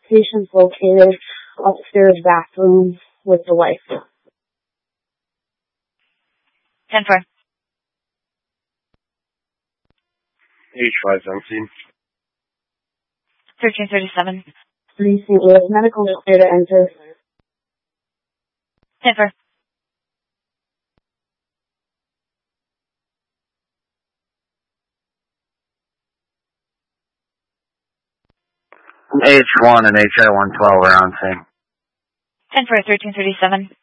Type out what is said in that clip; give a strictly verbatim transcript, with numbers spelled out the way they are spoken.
Patient's located upstairs bathroom with the wife. ten four. H five seventeen. thirteen thirty-seven. three Saint Louis Medical is clear to enter. ten four. H one and H I one twelve are on scene. ten four, thirteen thirty-seven.